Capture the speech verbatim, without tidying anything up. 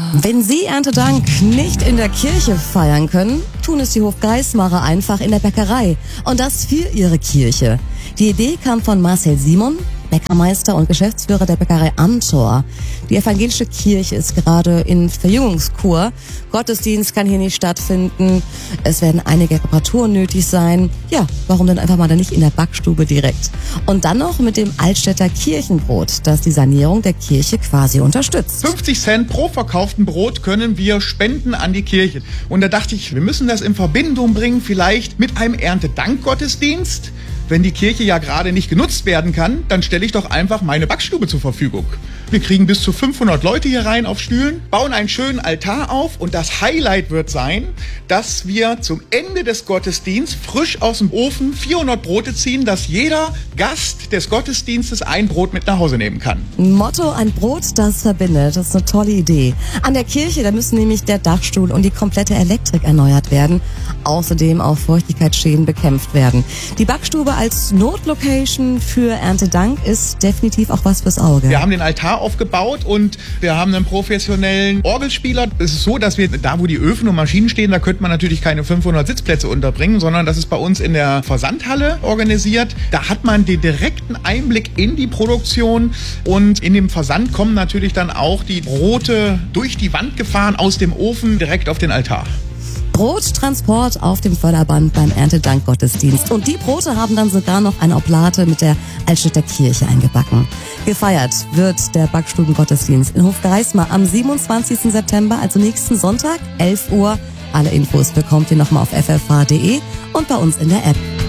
Wenn Sie Erntedank nicht in der Kirche feiern können, tun es die Hofgeismarer einfach in der Bäckerei. Und das für ihre Kirche. Die Idee kam von Marcel Simon, Bäckermeister und Geschäftsführer der Bäckerei Amthor. Die evangelische Kirche ist gerade in Verjüngungskur. Gottesdienst kann hier nicht stattfinden. Es werden einige Reparaturen nötig sein. Ja, warum denn einfach mal dann nicht in der Backstube direkt? Und dann noch mit dem Altstädter Kirchenbrot, das die Sanierung der Kirche quasi unterstützt. fünfzig Cent pro verkauften Brot können wir spenden an die Kirche. Und da dachte ich, wir müssen das in Verbindung bringen, vielleicht mit einem Erntedankgottesdienst. Wenn die Kirche ja gerade nicht genutzt werden kann, dann stelle ich doch einfach meine Backstube zur Verfügung. Wir kriegen bis zu fünfhundert Leute hier rein auf Stühlen, bauen einen schönen Altar auf und das Highlight wird sein, dass wir zum Ende des Gottesdienstes frisch aus dem Ofen vierhundert Brote ziehen, dass jeder Gast des Gottesdienstes ein Brot mit nach Hause nehmen kann. Motto: ein Brot, das verbindet. Das ist eine tolle Idee. An der Kirche, da müssen nämlich der Dachstuhl und die komplette Elektrik erneuert werden. Außerdem auch Feuchtigkeitsschäden bekämpft werden. Die Backstube als Notlocation für Erntedank ist definitiv auch was fürs Auge. Wir haben den Altar aufgebaut und wir haben einen professionellen Orgelspieler. Es ist so, dass wir da, wo die Öfen und Maschinen stehen, da könnte man natürlich keine fünfhundert Sitzplätze unterbringen, sondern das ist bei uns in der Versandhalle organisiert. Da hat man den direkten Einblick in die Produktion und in dem Versand kommen natürlich dann auch die Brote durch die Wand gefahren aus dem Ofen direkt auf den Altar. Brottransport auf dem Förderband beim Erntedankgottesdienst. Und die Brote haben dann sogar noch eine Oblate mit der Altstädter Kirche eingebacken. Gefeiert wird der Backstubengottesdienst in Hofgeismar am siebenundzwanzigsten September, also nächsten Sonntag, elf Uhr. Alle Infos bekommt ihr nochmal auf f f h punkt d e und bei uns in der App.